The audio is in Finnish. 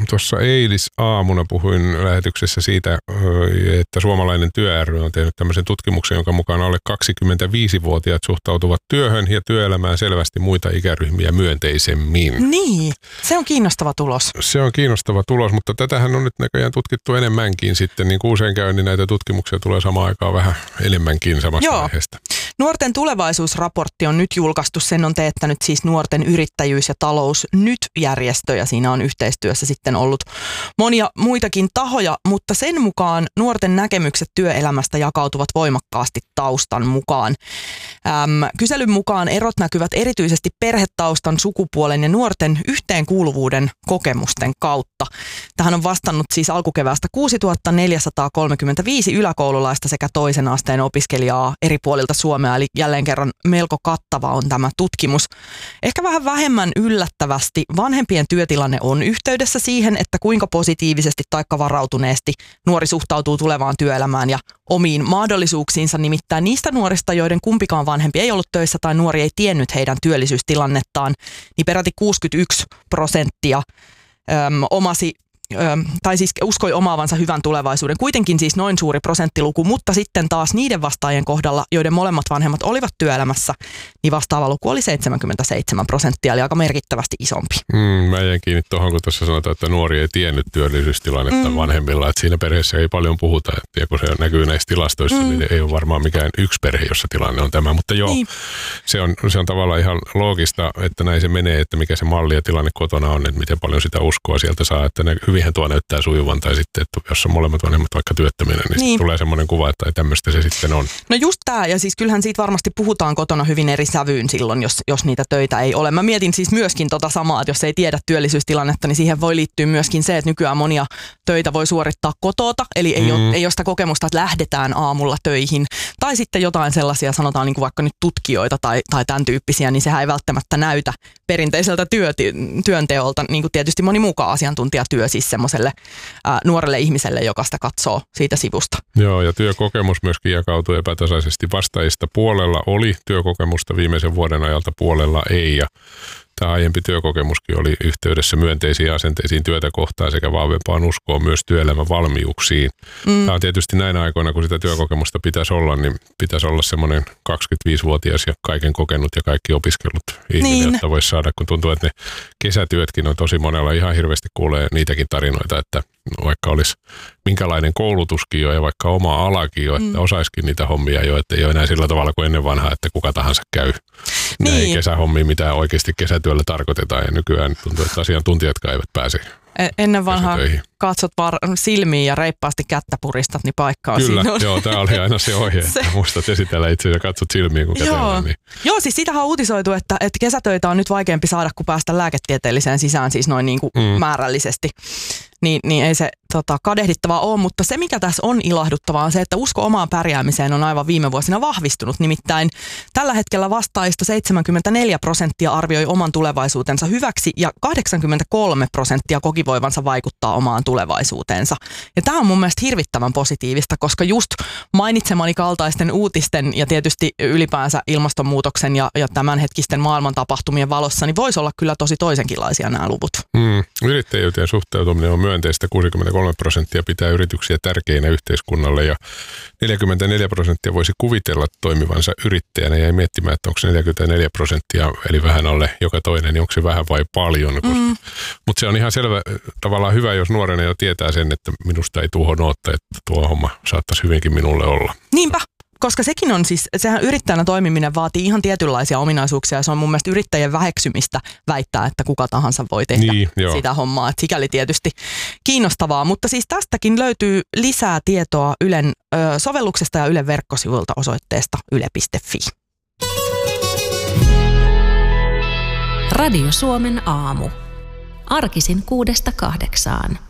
tuossa eilisaamuna puhuin lähetyksessä siitä, että suomalainen työ ry on tehnyt tämmöisen tutkimuksen, jonka mukaan alle 25-vuotiaat suhtautuvat työhön ja työelämään selvästi muita ikäryhmiä myönteisemmin. Niin, se on kiinnostava tulos. Se on kiinnostava tulos, mutta tätähän on nyt näköjään tutkittu enemmänkin sitten. Niin kuin usein käy, niin näitä tutkimuksia tulee samaan aikaan vähän enemmänkin samasta aiheesta. Nuorten tulevaisuusraportti on nyt julkaistu. Sen on teettänyt siis Nuorten yrittäjyys- ja talous nyt-järjestö, ja siinä on yhteistyössä sitten ollut monia muitakin tahoja, mutta sen mukaan nuorten näkemykset työelämästä jakautuvat voimakkaasti taustan mukaan. Kyselyn mukaan erot näkyvät erityisesti perhetaustan, sukupuolen ja nuorten yhteenkuuluvuuden kokemusten kautta. Tähän on vastannut siis alkukeväästä 6435 yläkoululaista sekä toisen asteen opiskelijaa eri puolilta Suomea, eli jälleen kerran melko kattava on tämä tutkimus. Ehkä vähän vähemmän yllättävästi vanhempien työtilanne on yhteydessä siihen, että kuinka positiivisesti taikka varautuneesti nuori suhtautuu tulevaan työelämään ja omiin mahdollisuuksiinsa, nimittäin niistä nuorista, joiden kumpikaan vanhempi ei ollut töissä tai nuori ei tiennyt heidän työllisyystilannettaan, niin peräti 61% uskoi omaavansa hyvän tulevaisuuden. Kuitenkin siis noin suuri prosenttiluku, mutta sitten taas niiden vastaajien kohdalla, joiden molemmat vanhemmat olivat työelämässä, niin vastaava luku oli 77%, eli aika merkittävästi isompi. Mä jäin kiinni tuohon, kun tuossa sanotaan, että nuori ei tiennyt työllisyystilannetta vanhemmilla, että siinä perheessä ei paljon puhuta, ja kun se näkyy näissä tilastoissa, niin ei ole varmaan mikään yksi perhe, jossa tilanne on tämä, mutta joo, se on tavallaan ihan loogista, että näin se menee, että mikä se malli ja tilanne kotona on, että miten paljon sitä uskoa sieltä saa, että hyvinhän tuo näyttää sujuvan, tai sitten, että jos on molemmat vanhemmat vaikka työttöminä, niin tulee semmoinen kuva, että tämmöistä se sitten on. No just tämä, ja siis kyllähän siitä varmasti puhutaan kotona hyvin eri sävyyn silloin, jos niitä töitä ei ole. Mä mietin siis myöskin tota samaa, että jos ei tiedä työllisyystilannetta, niin siihen voi liittyä myöskin se, että nykyään monia töitä voi suorittaa kotota, eli ei ole sitä kokemusta, että lähdetään aamulla töihin, tai sitten jotain sellaisia, sanotaan niin kuin vaikka nyt tutkijoita tai tämän tyyppisiä, niin sehän ei välttämättä näytä perinteiseltä työnteolta, niin kuin tietysti moni muukaan asiantuntijatyö siis semmoiselle nuorelle ihmiselle, joka sitä katsoo siitä sivusta. Joo, ja työkokemus myöskin jakautui epätasaisesti. Vastaajista puolella oli työkokemusta viimeisen vuoden ajalta, puolella ei, ja tämä aiempi työkokemuskin oli yhteydessä myönteisiin asenteisiin työtä kohtaan sekä vahvempaan uskoon myös työelämän valmiuksiin. Tämä on tietysti näinä aikoina, kun sitä työkokemusta pitäisi olla, niin pitäisi olla semmoinen 25-vuotias ja kaiken kokenut ja kaikki opiskellut ihminen, jotta voisi saada, kun tuntuu, että ne kesätyötkin on tosi monella. Ihan hirveästi kuulee niitäkin tarinoita, että vaikka olisi minkälainen koulutuskin jo ja vaikka oma alakin jo, että osaisikin niitä hommia jo, että ei ole enää sillä tavalla kuin ennen vanhaa, että kuka tahansa käy. Näin kesähommia, mitä oikeasti kesätyöllä tarkoitetaan, ja nykyään tuntuu, että asiantuntijatkaan eivät pääse. Ennen vanhaa katsot silmiin ja reippaasti kättä puristat, niin paikka on kyllä, siinä. Joo, tämä oli aina se ohje, että muistat esitellä itse ja katsot silmiin, kun kätellään. Niin. Joo, siis sitähän on uutisoitu, että kesätöitä on nyt vaikeampi saada, kun päästä lääketieteelliseen sisään, siis noin niin kuin määrällisesti. Niin ei se kadehdittavaa ole, mutta se mikä tässä on ilahduttavaa on se, että usko omaan pärjäämiseen on aivan viime vuosina vahvistunut. Nimittäin tällä hetkellä vastaajista 74% arvioi oman tulevaisuutensa hyväksi ja 83% koki voivansa vaikuttaa omaan tulevaisuuteensa. Ja tämä on mun mielestä hirvittävän positiivista, koska just mainitsemani kaltaisten uutisten ja tietysti ylipäänsä ilmastonmuutoksen ja tämänhetkisten maailman tapahtumien valossa, niin voisi olla kyllä tosi toisenkinlaisia nämä luvut. Yrittäjyyteen suhtautuminen on myönteistä. 63% pitää yrityksiä tärkeinä yhteiskunnalle ja 44% voisi kuvitella toimivansa yrittäjänä ja ei miettimään, että onko 44% eli vähän alle joka toinen, niin onko se vähän vai paljon. Mutta se on ihan selvä tavallaan hyvä, jos nuorena jo tietää sen, että minusta ei tuohon ootta, että tuo homma saattaisi hyvinkin minulle olla. Niinpä. Koska sekin on siis, sehän yrittäjänä toimiminen vaatii ihan tietynlaisia ominaisuuksia ja se on mun mielestä yrittäjien väheksymistä väittää, että kuka tahansa voi tehdä sitä hommaa. Et sikäli tietysti kiinnostavaa, mutta siis tästäkin löytyy lisää tietoa Ylen sovelluksesta ja Ylen verkkosivuilta osoitteesta yle.fi. Radio Suomen aamu. Arkisin 6–8.